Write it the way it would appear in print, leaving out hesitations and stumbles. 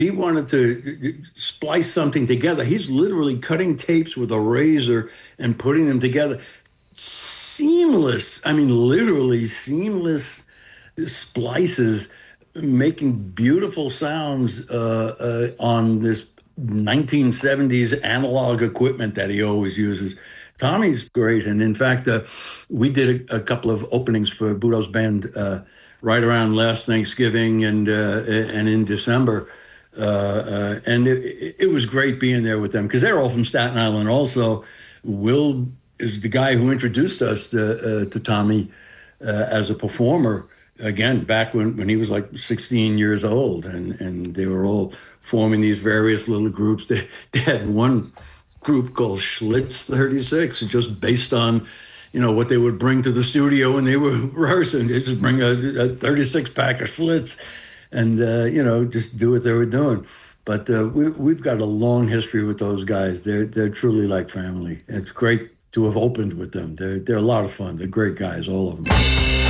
he wanted to splice something together. He's literally cutting tapes with a razor and putting them together. Seamless, I mean, literally seamless splices, making beautiful sounds on this 1970s analog equipment that he always uses. Tommy's great, and in fact, we did a couple of openings for Budo's band right around last Thanksgiving and in December, and it was great being there with them because they're all from Staten Island. Also, Will is the guy who introduced us to Tommy as a performer again back when he was like 16 years old, and they were all forming these various little groups. They had one group called Schlitz 36, just based on what they would bring to the studio when they were rehearsing. They just bring a 36 pack of Schlitz and just do what they were doing. But we've got a long history with those guys. They're truly like family. It's great to have opened with them. They're a lot of fun. They're great guys, all of them.